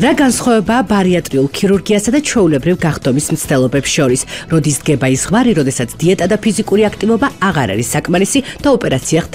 რა განსხვავებაა ბარიატრიულ ქირურგიასა და ჩვეულებრივ გახდომის მცდელობებს შორის? როდის დგება ის ზღვარი, როდესაც დიეტა და ფიზიკური აქტივობა აღარ არის საკმარისი და ოპერაცია